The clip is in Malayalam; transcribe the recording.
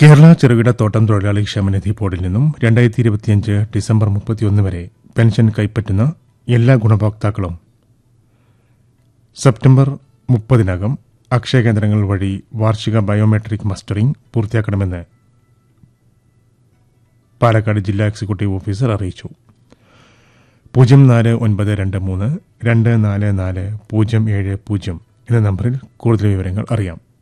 കേരള ചെറുകിട തോട്ടം തൊഴിലാളി ക്ഷേമനിധി ബോർഡിൽ നിന്നും 2025 ഡിസംബർ 31 വരെ പെൻഷൻ കൈപ്പറ്റുന്ന എല്ലാ ഗുണഭോക്താക്കളും സെപ്റ്റംബർ 30-നകം അക്ഷയ കേന്ദ്രങ്ങൾ വഴി വാർഷിക ബയോമെട്രിക് മസ്റ്ററിംഗ് പൂർത്തിയാക്കണമെന്ന് പാലക്കാട് ജില്ലാ എക്സിക്യൂട്ടീവ് ഓഫീസർ അറിയിച്ചു. 04923 244 070 എന്ന നമ്പറിൽ കൂടുതൽ വിവരങ്ങൾ അറിയാം.